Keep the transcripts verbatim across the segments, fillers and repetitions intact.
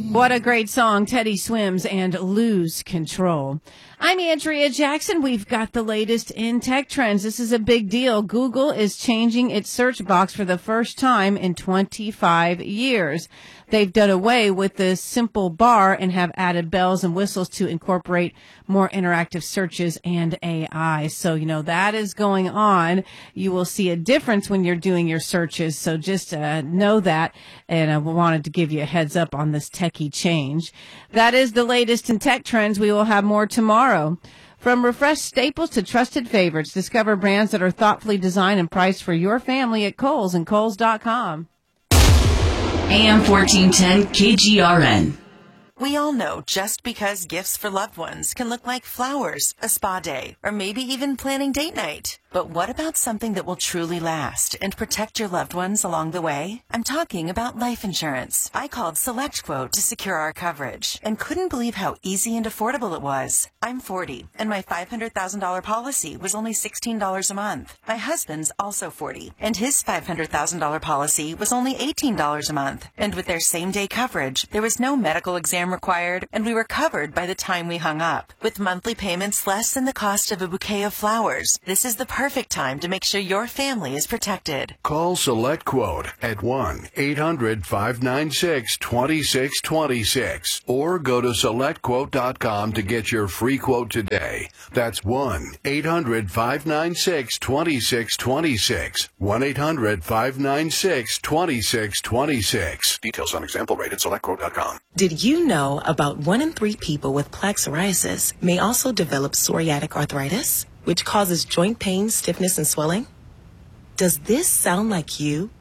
What a great song, Teddy Swims and Lose Control. I'm Andrea Jackson. We've got the latest in tech trends. This is a big deal. Google is changing its search box for the first time in twenty-five years. They've done away with the simple bar and have added bells and whistles to incorporate more interactive searches and A I. So, you know, that is going on. You will see a difference when you're doing your searches. So just uh, know that. And I wanted to give you a heads up on this techie change. That is the latest in tech trends. We will have more tomorrow. From refreshed staples to trusted favorites, discover brands that are thoughtfully designed and priced for your family at Kohl's and Kohl's dot com. A M fourteen ten K G R N. We all know just because gifts for loved ones can look like flowers, a spa day, or maybe even planning date night. But what about something that will truly last and protect your loved ones along the way? I'm talking about life insurance. I called SelectQuote to secure our coverage and couldn't believe how easy and affordable it was. I'm forty, and my five hundred thousand dollars policy was only sixteen dollars a month. My husband's also forty, and his five hundred thousand dollars policy was only eighteen dollars a month. And with their same-day coverage, there was no medical exam required, and we were covered by the time we hung up. With monthly payments less than the cost of a bouquet of flowers, this is the perfect time to make sure your family is protected. Call SelectQuote at one eight hundred five nine six two six two six or go to select quote dot com to get your free quote today. That's one eight hundred five nine six two six two six. one eight hundred five nine six two six two six. Details on example rate at select quote dot com. Did you know about one in three people with plaque psoriasis may also develop psoriatic arthritis, which causes joint pain, stiffness, and swelling? Does this sound like you?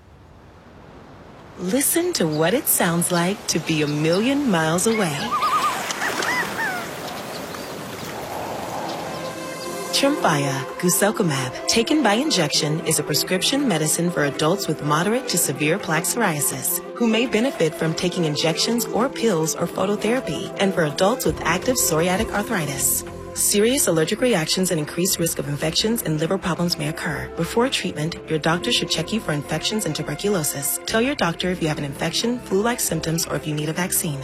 Listen to what it sounds like to be a million miles away. Tremfya guselkumab, taken by injection, is a prescription medicine for adults with moderate to severe plaque psoriasis who may benefit from taking injections or pills or phototherapy, and for adults with active psoriatic arthritis. Serious allergic reactions and increased risk of infections and liver problems may occur. Before treatment, your doctor should check you for infections and tuberculosis. Tell your doctor if you have an infection, flu-like symptoms, or if you need a vaccine.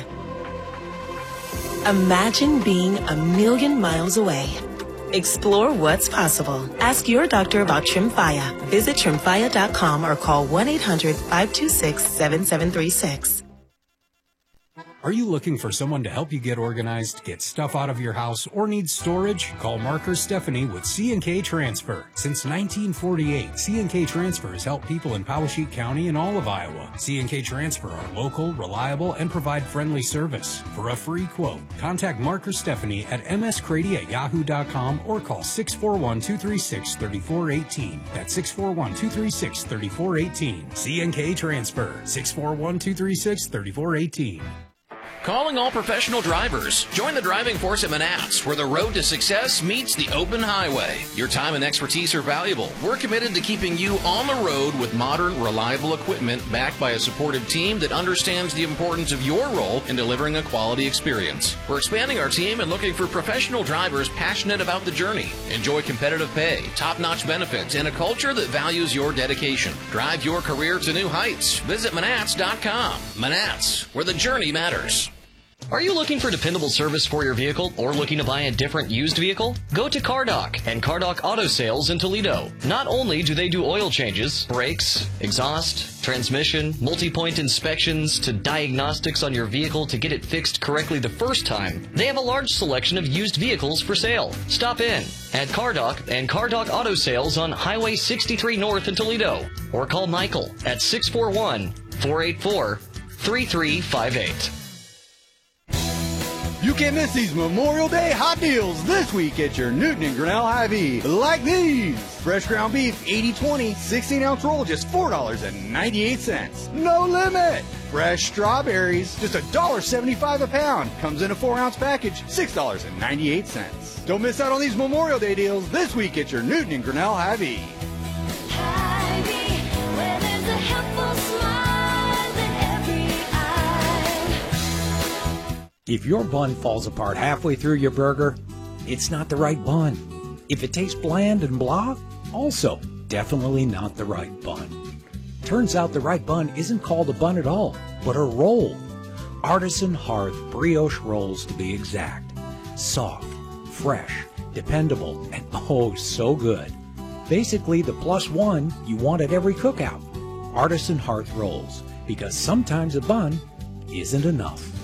Imagine being a million miles away. Explore what's possible. Ask your doctor about Tremfya. Visit tremfya dot com or call one eight hundred five two six seven seven three six. Are you looking for someone to help you get organized, get stuff out of your house, or need storage? Call Mark or Stephanie with C and K Transfer. Since nineteen forty-eight, C and K Transfer has helped people in Poweshiek County and all of Iowa. C and K Transfer are local, reliable, and provide friendly service. For a free quote, contact Mark or Stephanie at m s crady at yahoo dot com or call six four one, two three six, three four one eight. That's six four one, two three six, three four one eight. C and K Transfer, six four one, two three six, three four one eight. Calling all professional drivers. Join the driving force at Manats, where the road to success meets the open highway. Your time and expertise are valuable. We're committed to keeping you on the road with modern, reliable equipment backed by a supportive team that understands the importance of your role in delivering a quality experience. We're expanding our team and looking for professional drivers passionate about the journey. Enjoy competitive pay, top-notch benefits, and a culture that values your dedication. Drive your career to new heights. Visit Manats dot com. Manats, where the journey matters. Are you looking for dependable service for your vehicle or looking to buy a different used vehicle? Go to CarDoc and CarDoc Auto Sales in Toledo. Not only do they do oil changes, brakes, exhaust, transmission, multi-point inspections to diagnostics on your vehicle to get it fixed correctly the first time, they have a large selection of used vehicles for sale. Stop in at CarDoc and CarDoc Auto Sales on Highway sixty-three North in Toledo or call Michael at six four one, four eight four, three three five eight. You can't miss these Memorial Day hot deals this week at your Newton and Grinnell Hy-Vee. Like these. Fresh ground beef, eighty twenty, sixteen ounce roll, just four dollars and ninety-eight cents. No limit. Fresh strawberries, just one dollar and seventy-five cents a pound. Comes in a four ounce package, six dollars and ninety-eight cents. Don't miss out on these Memorial Day deals this week at your Newton and Grinnell Hy-Vee. Hy-Vee, where there's a helpful smile in every eye. If your bun falls apart halfway through your burger, it's not the right bun. If it tastes bland and blah, also definitely not the right bun. Turns out the right bun isn't called a bun at all, but a roll. Artisan Hearth brioche rolls to be exact. Soft, fresh, dependable, and oh so good. Basically the plus one you want at every cookout. Artisan Hearth rolls, because sometimes a bun isn't enough.